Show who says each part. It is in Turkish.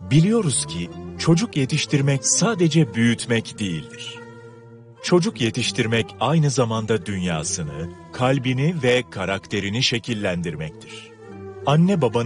Speaker 1: Biliyoruz ki çocuk yetiştirmek sadece büyütmek değildir. Çocuk yetiştirmek aynı zamanda dünyasını, kalbini ve karakterini şekillendirmektir. Anne babanın